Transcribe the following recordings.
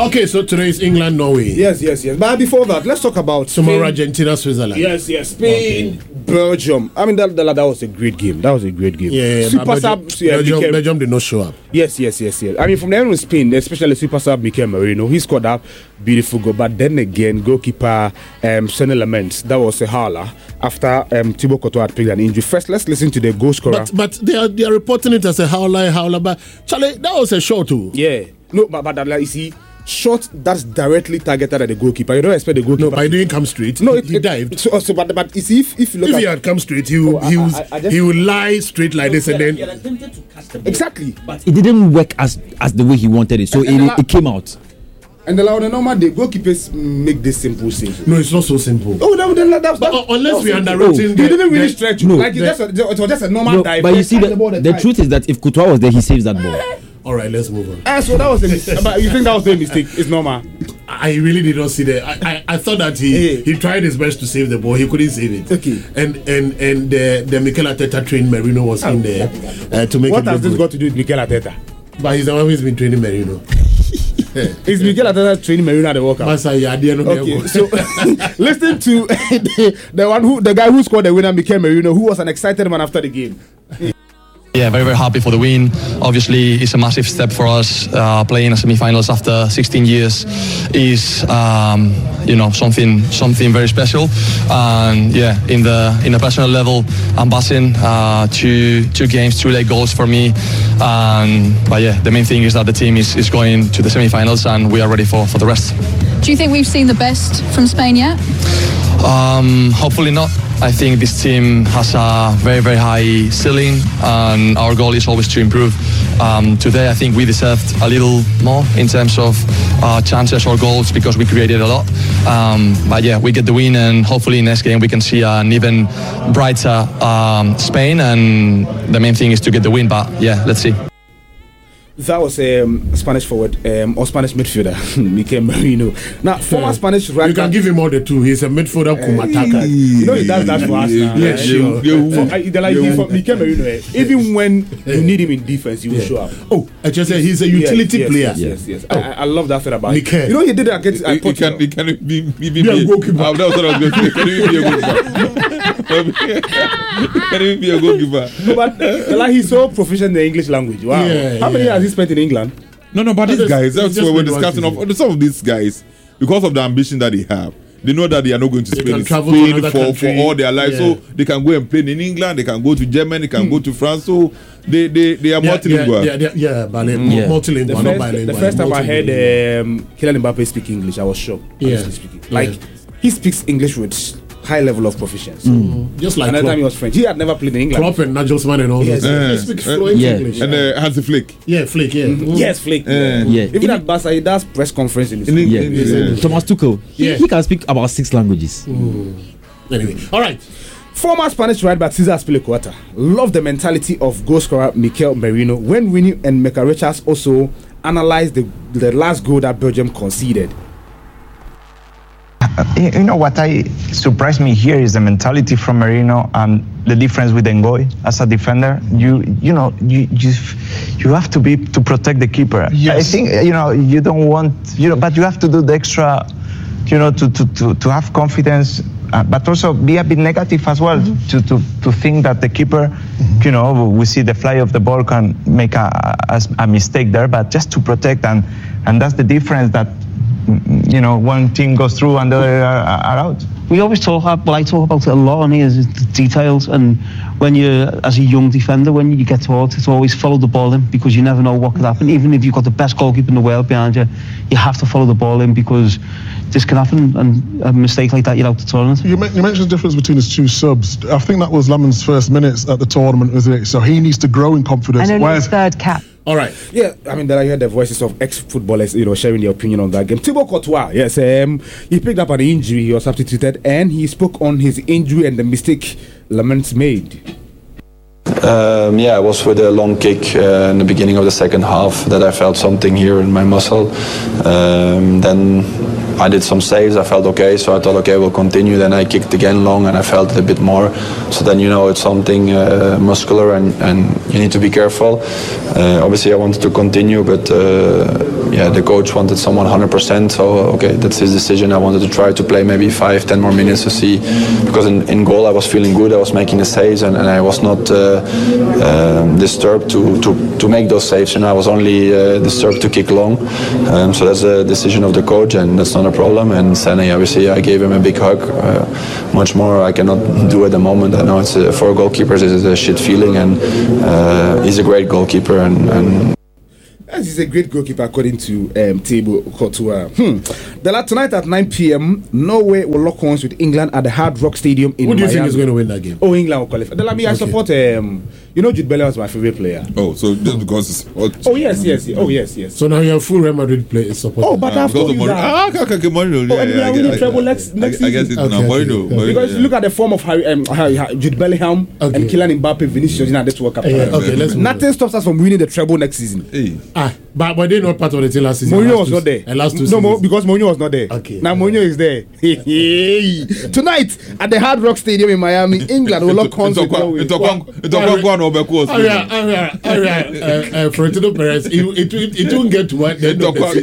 Okay, so today is England, Norway. Yes. But before that, let's talk about tomorrow, Argentina, Switzerland. Yes. Spain, Belgium. I mean, that was a great game. Yeah. Super sub. Belgium did not show up. Yes. I mean, from the end with Spain, especially super sub Mikel Merino, he scored that beautiful goal. But then again, goalkeeper Sonny Laments, that was a howler after Thibaut Courtois had picked an injury. First, let's listen to the goal scorer. But they are reporting it as a howler. But Charlie, that was a shot too. Yeah. No, but you see, shot that's directly targeted at the goalkeeper. You don't expect the goalkeeper. No, but he didn't come straight. No, he dived. But you see, if you look if he had come straight, he will lie straight like this and then. He attempted to cast the ball. Exactly. But it didn't work as the way he wanted it. So it came out. And the normal the goalkeepers make this simple save. No, it's not so simple. Oh, that's unless we are underrating. He didn't really stretch. No, like it was just a normal dive. But you see, the truth is that if Courtois was there, he saves that ball. All right, let's move on. So that was a mistake. But you think that was a mistake? It's normal. I really did not see that. I thought that he tried his best to save the ball. He couldn't save it. Okay. And the Mikel Arteta trained Merino was in there to make. What has this got to do with Mikel Arteta? But he's the one who's been training Merino. Is Mikel Arteta training Merino at the World Cup? Okay, so listen to the guy who scored the winner, Mikel Merino, who was an excited man after the game. Yeah, very, very happy for the win. Obviously, it's a massive step for us. Playing a semi-finals after 16 years is, something very special. And yeah, in the personal level, I'm buzzing. Two games, 2 late goals for me. But yeah, the main thing is that the team is going to the semi-finals, and we are ready for the rest. Do you think we've seen the best from Spain yet? Hopefully not. I think this team has a very, very high ceiling, and our goal is always to improve. Today, I think we deserved a little more in terms of chances or goals because we created a lot. But yeah, we get the win, and hopefully next game we can see an even brighter Spain. And the main thing is to get the win. But yeah, let's see. That was a Spanish forward or Spanish midfielder, Mikel Merino. Now, former Spanish right. You can give him all the two. He's a midfielder, Kumataka. You know he does that for us now. Yeah, sure. Mikel Merino, even when you need him in defense, he will show up. Oh, I just said he's a utility player. Yes. I love that thing about Mikel. You know he did it against Portugal. He can be a goalkeeper. That was what I was going to say. Can he be a goalkeeper? Can he be a goalkeeper? No, but he's so proficient in the English language. Wow. How many years has he spent in England? No, but these guys, that's what we're discussing. Some of these guys, because of the ambition that they have, they know that they are not going to Spain for all their lives. So they can go and play in England, they can go to Germany, they can go to France. So they are multilingual. Multilingual, not bilingual. The first time I heard Kylian Mbappe speak English, I was shocked. He speaks English with high level of proficiency. Just like another time he was French. He had never played in England. Klopp and Nagelsmann and all those. He speaks fluent English. And Hansi Flick. Yeah, Flick. Yeah. Yes, Flick. Even at Barca, he does press conference in his Thomas Tuchel. He can speak about 6 languages. Anyway, all right. Former Spanish right back Cesar Azpilicueta loved the mentality of goal scorer Mikel Merino when Winnie and Micah Richards also analyzed the last goal that Belgium conceded. You know what surprised me here is the mentality from Merino and the difference with Ngoy as a defender. You have to protect the keeper. Yes. I think you don't want but you have to do the extra to have confidence, but also be a bit negative as well to think that the keeper we see the fly of the ball can make a mistake there, but just to protect and that's the difference that one team goes through and the other are out. We always I talk about it a lot on here, is the details. And when as a young defender, when you get taught, it's always follow the ball in, because you never know what could happen. Even if you've got the best goalkeeper in the world behind you, you have to follow the ball in, because this can happen, and a mistake like that, you're out the tournament. You mentioned the difference between his 2 subs. I think that was Lamin's first minutes at the tournament, was it? So he needs to grow in confidence. And only his 3rd cap. All right. Yeah, I mean, then I heard the voices of ex-footballers, sharing their opinion on that game. Thibaut Courtois, yes, he picked up an injury. He was substituted, and he spoke on his injury and the mistake Laments made. It was with a long kick in the beginning of the second half that I felt something here in my muscle. Then I did some saves, I felt okay, so I thought, okay, we'll continue. Then I kicked again long and I felt it a bit more. So then, it's something muscular and you need to be careful. Obviously I wanted to continue, but the coach wanted someone 100%, so okay, that's his decision. I wanted to try to play maybe 5-10 more minutes to see, because in goal I was feeling good, I was making the saves, and I was not disturbed to make those saves, and I was only disturbed to kick long. So that's the decision of the coach, and that's not a problem. And Sané, obviously, I gave him a big hug. Much more I cannot do at the moment. I know it's for goalkeepers it's a shit feeling, and he's a great goalkeeper, and As he's a great goalkeeper according to Thibaut Courtois. Tonight at 9 p.m, Norway will lock horns with England at the Hard Rock Stadium in Miami. Who do you think is going to win that game? Oh, England will qualify. I support, Jude Bellingham was my favorite player. Oh, so just because it's... Oh, yes. So now you're a full Real Madrid player support. Oh, but I've told you that. Mourinho. And we are winning treble next season. I guess it's Mourinho. Because look at the form of Jude Bellingham and Kylian Mbappe, Vinicius in this World Cup. Nothing stops us from winning the treble next season. But they're not part of the team last season. Mourinho was not there. No, because Mourinho was not there. Okay. Now Mourinho is there. Tonight at the Hard Rock Stadium in Miami, England will lock horns with Norway. Florentino Perez, it won't get to what the end of the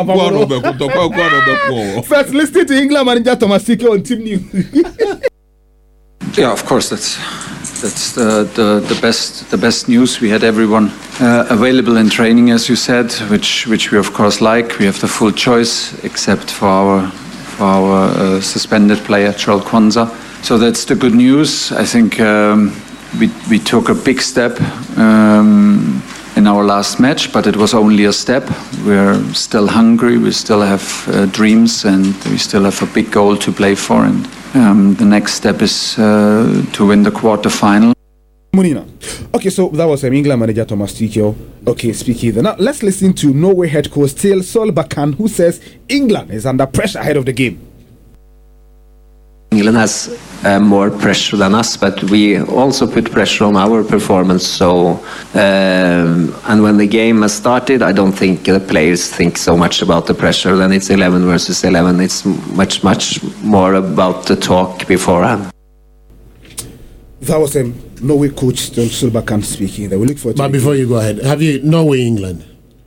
season. First, listen to England manager Thomas Tuchel on Team News. Yeah, of course, that's the best news. We had everyone available in training, as you said, which we of course like. We have the full choice, except for our suspended player Charles Kwanzaa. So that's the good news. I think we took a big step in our last match, but it was only a step. We're still hungry. We still have dreams, and we still have a big goal to play for. And the next step is to win the quarter-final. Munina. Okay, so that was England manager Thomas Tuchel. Okay, speaking. Now let's listen to Norway head coach Ståle Solbakken, who says England is under pressure ahead of the game. England has more pressure than us, but we also put pressure on our performance. So, and when the game has started, I don't think the players think so much about the pressure. Then it's 11 versus 11. It's much more about the talk beforehand. That was Norway coach Ståle Solbakken speaking. They will look forward to. But before you go ahead, have you Norway England?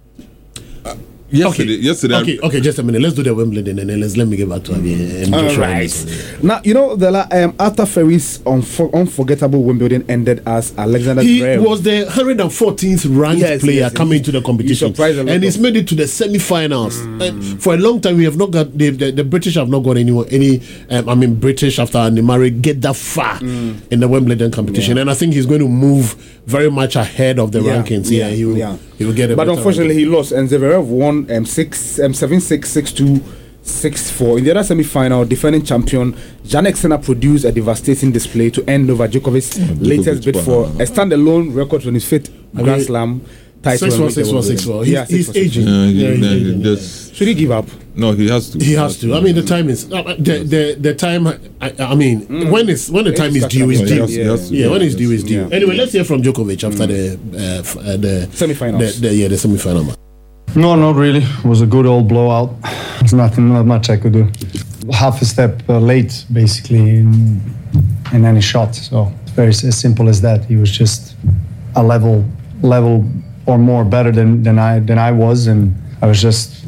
Yesterday. Okay, just a minute. Let's do the Wimbledon and then let me get back to Javier. All right. Now, you know, Arthur Ferry's unforgettable Wimbledon ended as Alexander Zverev. He was the 114th ranked player coming to the competition. And he's made it to the semi-finals. For a long time, we have not got, the British have not got any British after Andy Murray get that far in the Wimbledon competition. And I think he's going to move very much ahead of the rankings. He will get it. But unfortunately, he lost, and Zverev won 7-6, 6-2, 6-4. In the other semi-final, defending champion Jannik Sinner produced a devastating display to end Novak Djokovic's latest bid for a standalone record on his fifth Grand Slam title. 6-4. He's aging. Should he give up? No, he has to. He has to. I mean, the time is the time. When the time is due, is due. When it's due, is due. Anyway, let's hear from Djokovic after the semi-finals. The semi-final match. No, not really. It was a good old blowout. There's not much I could do. Half a step late, basically, in any shot. So it's very as simple as that. He was just a level or more better than I was, and I was just,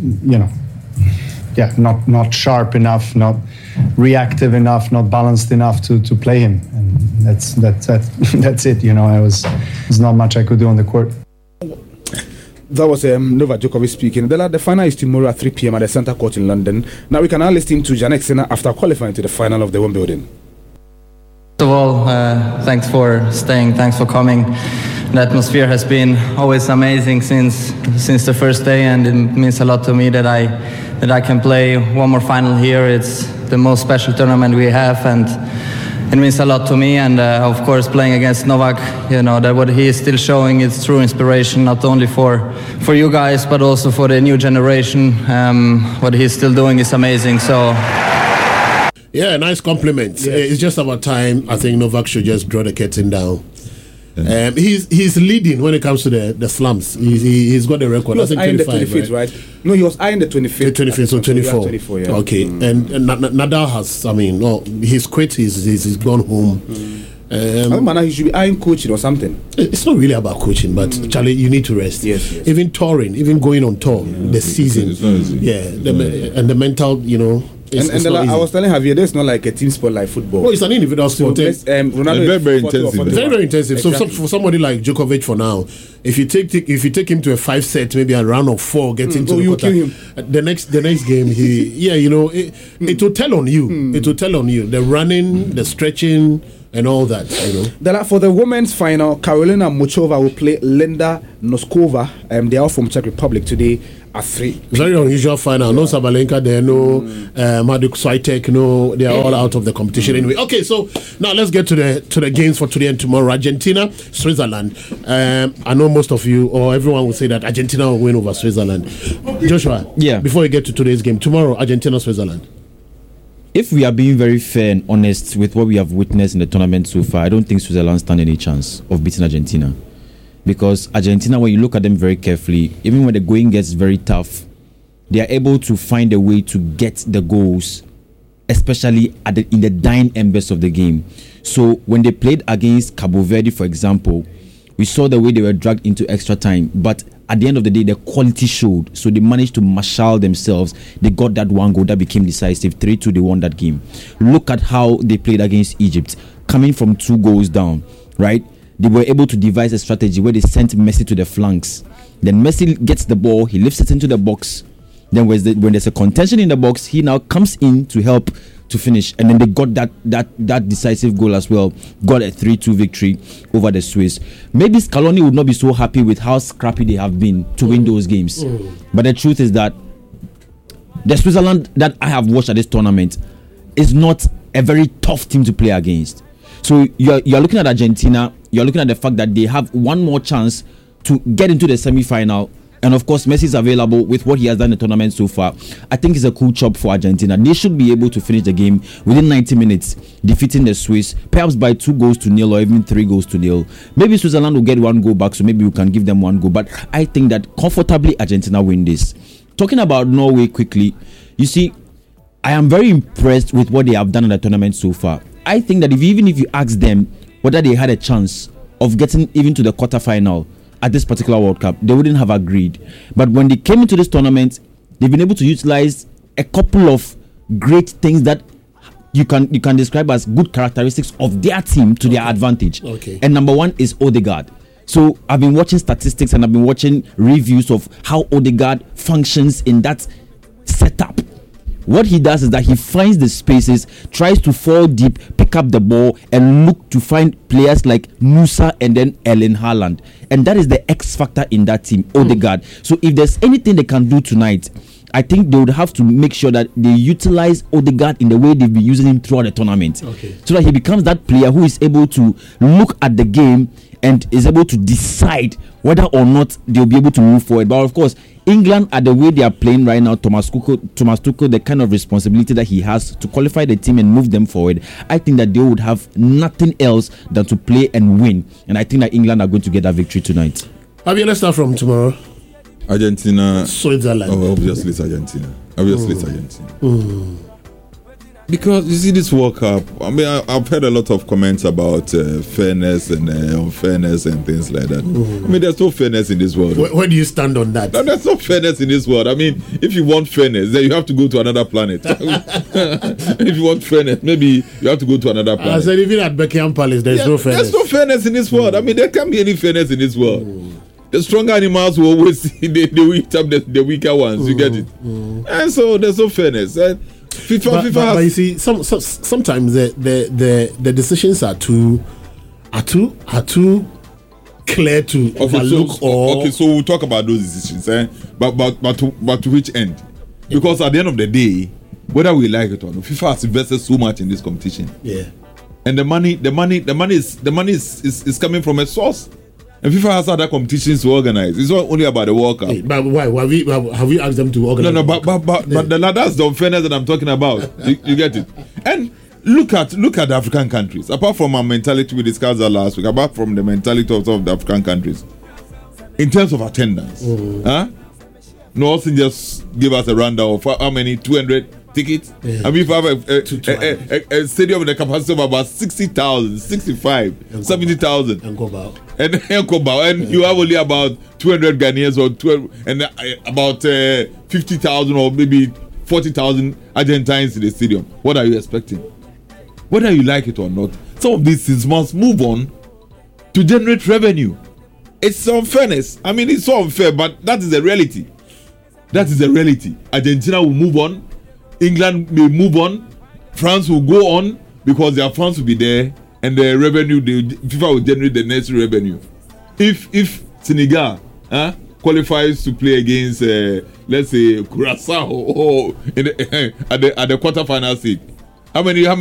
not sharp enough, not reactive enough, not balanced enough to play him, and that's it. There's not much I could do on the court. That was Novak Djokovic speaking. The final is tomorrow at 3 p.m. at the Centre Court in London. Now we can now listen to Jannik Sinner after qualifying to the final of the Wimbledon. First of all, thanks for staying, thanks for coming. The atmosphere has been always amazing since the first day, and it means a lot to me that I can play one more final here. It's the most special tournament we have, and it means a lot to me. And of course, playing against Novak, that what he is still showing is true inspiration, not only for you guys, but also for the new generation. What he's still doing is amazing. So. Yeah, nice compliment. Yes. It's just about time. I think Novak should just draw the curtain down. He's leading when it comes to the slams. He's got the record. He was eyeing the 25th, right? No, he was eyeing the 25th. The 25th, so 24. Yeah. Okay, and Nadal has. He's quit. He's gone home. He should be eyeing coaching or something. It's not really about coaching, but Charlie, you need to rest. Yes. Even touring, even going on tour, the season. It's not easy. And the mental, I was telling Javier, there's not like a team sport like football. It's an individual sport. Ronaldo very intensive. Very intensive. Exactly. So for somebody like Djokovic, for now, if you take him to a 5 set, maybe a round of 4, get into the quarter, kill him. The next game, it will tell on you. It will tell on you. The running, the stretching, and all that. For the women's final, Karolina Muchova will play Linda Noskova. They are from Czech Republic today at 3. Very unusual final. No Sabalenka there, no Maduk Swiatek, no, they are all out of the competition anyway. Okay, so now let's get to the games for today and tomorrow. Argentina, Switzerland. I know most of you or everyone will say that Argentina will win over Switzerland. Joshua, before we get to today's game, tomorrow, Argentina, Switzerland. If we are being very fair and honest with what we have witnessed in the tournament so far, I don't think Switzerland stand any chance of beating Argentina. Because Argentina, when you look at them very carefully, even when the going gets very tough, they are able to find a way to get the goals, especially in the dying embers of the game. So when they played against Cabo Verde, for example, we saw the way they were dragged into extra time. But at the end of the day, the quality showed. So they managed to marshal themselves. They got that one goal that became decisive. 3-2, they won that game. Look at how they played against Egypt, coming from 2 goals down, right? They were able to devise a strategy where they sent Messi to the flanks. Then Messi gets the ball, he lifts it into the box. Then when there's a contention in the box, he now comes in to help to finish. And then they got that decisive goal as well. Got a 3-2 victory over the Swiss. Maybe Scaloni would not be so happy with how scrappy they have been to win those games. But the truth is that the Switzerland that I have watched at this tournament is not a very tough team to play against. So you're looking at Argentina, you're looking at the fact that they have one more chance to get into the semi-final. And of course, Messi is available with what he has done in the tournament so far. I think it's a cool job for Argentina. They should be able to finish the game within 90 minutes, defeating the Swiss, perhaps by 2-0 or even 3-0. Maybe Switzerland will get 1 goal back, so maybe we can give them 1 goal. But I think that comfortably Argentina win this. Talking about Norway quickly, you see, I am very impressed with what they have done in the tournament so far. I think that even if you ask them whether they had a chance of getting even to the quarterfinal at this particular World Cup, they wouldn't have agreed. But when they came into this tournament, they've been able to utilize a couple of great things that you can describe as good characteristics of their team to their advantage. And number one is Odegaard. So I've been watching statistics and I've been watching reviews of how Odegaard functions in that setup. What he does is that he finds the spaces, tries to fall deep, pick up the ball, and look to find players like Nusa and then Erling Haaland. And that is the X factor in that team, Odegaard. So if there's anything they can do tonight, I think they would have to make sure that they utilize Odegaard in the way they've been using him throughout the tournament. So that he becomes that player who is able to look at the game and is able to decide whether or not they'll be able to move forward. But of course, England, at the way they are playing right now, Thomas Tuchel, the kind of responsibility that he has to qualify the team and move them forward, I think that they would have nothing else than to play and win. And I think that England are going to get that victory tonight. Javier, let's start from tomorrow. Argentina. Switzerland. Oh, obviously it's Argentina. It's Argentina. Because you see this World Cup, I mean, I've heard a lot of comments about fairness and unfairness and things like that. I mean, there's no fairness in this world. Where do you stand on that? No, there's no fairness in this world. I mean, if you want fairness, then you have to go to another planet. If you want fairness, maybe you have to go to another planet. I said, even at Buckingham Palace, there's no fairness. There's no fairness in this world. I mean, there can't be any fairness in this world. The stronger animals will always they will eat up the weaker ones. You get it? And so there's no fairness. FIFA but you see, sometimes the decisions are too clear to overlook. So we'll talk about those decisions, but to which end? Because at the end of the day, whether we like it or not, FIFA has invested so much in this competition. And the money is coming from a source. And FIFA has other competitions to organize. It's not only about the World Cup. But why? Have we asked them to organize? No, but that's the unfairness that I'm talking about. You get it? And look at the African countries. Apart from our mentality, we discussed that last week. Apart from the mentality of some of the African countries, in terms of attendance, Norton just give us a rundown of how many 200 tickets. Yeah. I mean, if you have a stadium with a capacity of about 60,000, 65, 70,000, and you have only about 200 Ghanaians or 12, and about 50,000 or maybe 40,000 Argentines in the stadium. What are you expecting? Whether you like it or not, some of these things must move on to generate revenue. It's unfairness. I mean, it's so unfair, but that is the reality. That is the reality. Argentina will move on. England may move on. France will go on because their fans will be there, and the revenue, the FIFA will generate the necessary revenue. If Senegal qualifies to play against, let's say, Curaçao or at the quarterfinal seed, how many